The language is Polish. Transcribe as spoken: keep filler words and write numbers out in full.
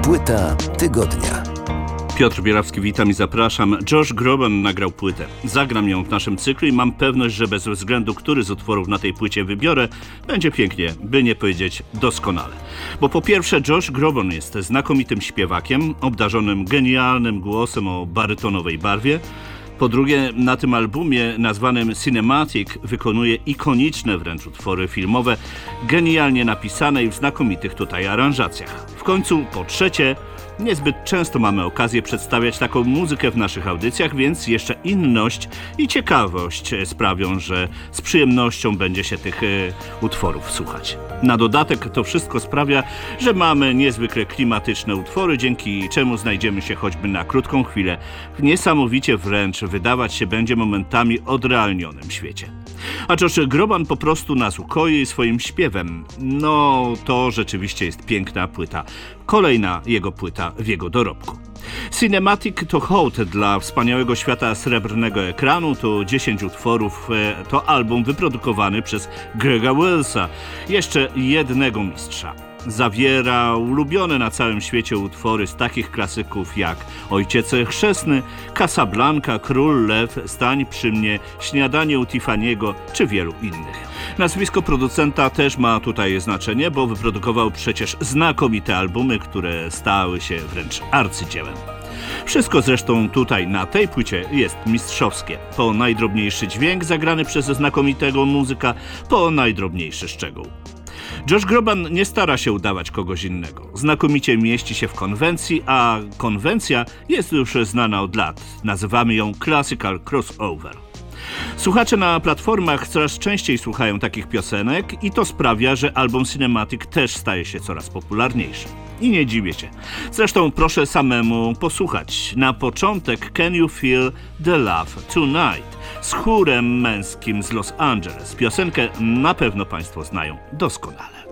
Płyta tygodnia. Piotr Bielawski, witam i zapraszam. Josh Groban nagrał płytę. Zagram ją w naszym cyklu i mam pewność, że bez względu, który z utworów na tej płycie wybiorę, będzie pięknie, by nie powiedzieć doskonale. Bo po pierwsze, Josh Groban jest znakomitym śpiewakiem, obdarzonym genialnym głosem o barytonowej barwie. Po drugie, na tym albumie nazwanym Cinematic wykonuje ikoniczne wręcz utwory filmowe, genialnie napisane i w znakomitych tutaj aranżacjach. W końcu, po trzecie, niezbyt często mamy okazję przedstawiać taką muzykę w naszych audycjach, więc jeszcze inność i ciekawość sprawią, że z przyjemnością będzie się tych y, utworów słuchać. Na dodatek to wszystko sprawia, że mamy niezwykle klimatyczne utwory, dzięki czemu znajdziemy się choćby na krótką chwilę w niesamowicie wręcz wydawać się będzie momentami odrealnionym świecie. A Josh Groban po prostu nas ukoi swoim śpiewem. No, to rzeczywiście jest piękna płyta. Kolejna jego płyta w jego dorobku. Cinematic to hołd dla wspaniałego świata srebrnego ekranu, to dziesięć utworów, to album wyprodukowany przez Grega Willsa, jeszcze jednego mistrza. Zawiera ulubione na całym świecie utwory z takich klasyków jak Ojciec Chrzestny, Casablanca, Król Lew, Stań przy mnie, Śniadanie u Tiffany'ego czy wielu innych. Nazwisko producenta też ma tutaj znaczenie, bo wyprodukował przecież znakomite albumy, które stały się wręcz arcydziełem. Wszystko zresztą tutaj na tej płycie jest mistrzowskie. Po najdrobniejszy dźwięk zagrany przez znakomitego muzyka, po najdrobniejszy szczegół. Josh Groban nie stara się udawać kogoś innego. Znakomicie mieści się w konwencji, a konwencja jest już znana od lat. Nazywamy ją Classical Crossover. Słuchacze na platformach coraz częściej słuchają takich piosenek i to sprawia, że album Cinematic też staje się coraz popularniejszy. I nie dziwię się. Zresztą proszę samemu posłuchać. Na początek Can You Feel the Love Tonight z chórem męskim z Los Angeles. Piosenkę na pewno Państwo znają doskonale.